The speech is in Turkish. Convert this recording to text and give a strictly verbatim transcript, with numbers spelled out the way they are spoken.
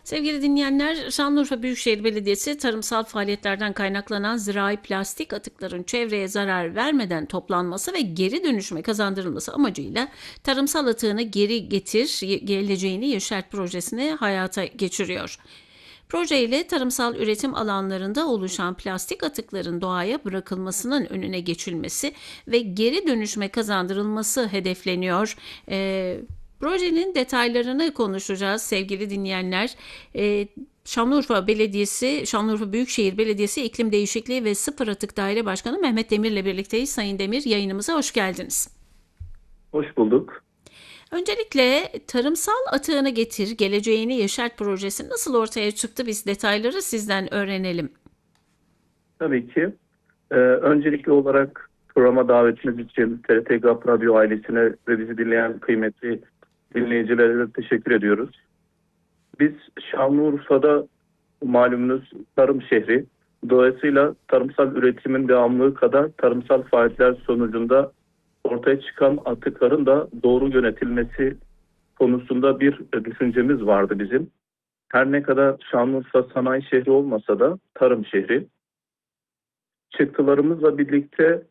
Sevgili dinleyenler, Şanlıurfa Büyükşehir Belediyesi tarımsal faaliyetlerden kaynaklanan zirai plastik atıkların çevreye zarar vermeden toplanması ve geri dönüşüme kazandırılması amacıyla tarımsal atığını geri getir, geleceğini yeşert projesini hayata geçiriyor. Projeyle tarımsal üretim alanlarında oluşan plastik atıkların doğaya bırakılmasının önüne geçilmesi ve geri dönüşüme kazandırılması hedefleniyor. Ee, Projenin detaylarını konuşacağız sevgili dinleyenler. Ee, Şanlıurfa Belediyesi, Şanlıurfa Büyükşehir Belediyesi İklim Değişikliği ve Sıfır Atık Daire Başkanı Mehmet Demir'le birlikteyiz. Sayın Demir, yayınımıza hoş geldiniz. Hoş bulduk. Öncelikle tarımsal atığını getir, geleceğini yeşert projesi nasıl ortaya çıktı? Biz detayları sizden öğrenelim. Tabii ki. Ee, öncelikli olarak programa davetiniz için T R T GAP Radyo ailesine ve bizi dinleyen kıymetli dinleyicilere teşekkür ediyoruz. Biz Şanlıurfa'da malumunuz tarım şehri. Dolayısıyla tarımsal üretimin devamlılığı kadar tarımsal faaliyetler sonucunda ortaya çıkan atıkların da doğru yönetilmesi konusunda bir düşüncemiz vardı bizim. Her ne kadar Şanlıurfa sanayi şehri olmasa da tarım şehri. Çıktılarımızla birlikte